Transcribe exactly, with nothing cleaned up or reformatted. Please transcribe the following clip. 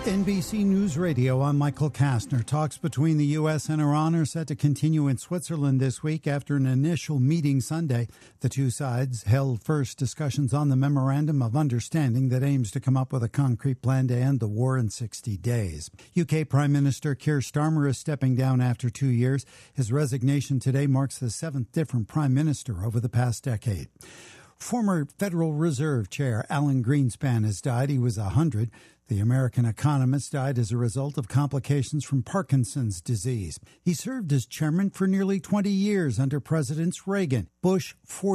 N B C News Radio, I'm Michael Kastner. Talks between the U S and Iran are set to continue in Switzerland this week after an initial meeting Sunday. The two sides held first discussions on the Memorandum of Understanding that aims to come up with a concrete plan to end the war in sixty days. U K Prime Minister Keir Starmer is stepping down after two years. His resignation today marks the seventh different prime minister over the past decade. Former Federal Reserve Chair Alan Greenspan has died. He was one hundred. The American economist died as a result of complications from Parkinson's disease. He served as chairman for nearly twenty years under Presidents Reagan, Bush, Ford,